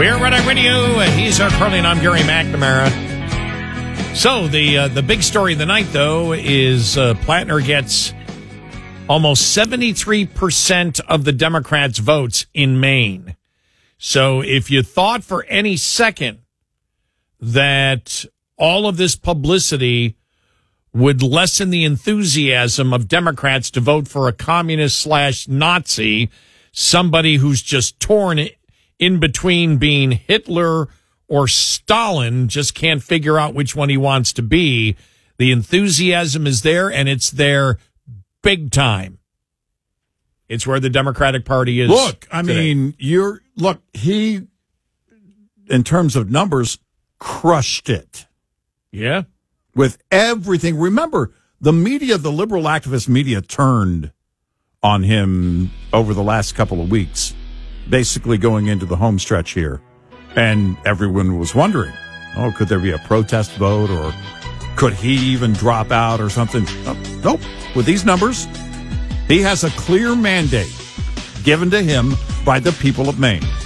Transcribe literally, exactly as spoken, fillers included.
We're Red Eye Radio. He's our Curly, and I'm Gary McNamara. So the uh, the big story of the night, though, is uh, Plattner gets almost seventy-three percent of the Democrats' votes in Maine. So if you thought for any second that all of this publicity would lessen the enthusiasm of Democrats to vote for a communist slash Nazi, somebody who's just torn in between being Hitler or Stalin, just can't figure out which one he wants to be, the enthusiasm is there, and it's there big time. It's where the Democratic Party is. Look, I today. mean, you're look, he, in terms of numbers, crushed it. Yeah. With everything. Remember, the media, the liberal activist media turned on him over the last couple of weeks, basically going into the home stretch here. And everyone was wondering, oh, could there be a protest vote, or could he even drop out or something? Oh, nope. With these numbers, he has a clear mandate given to him by the people of Maine.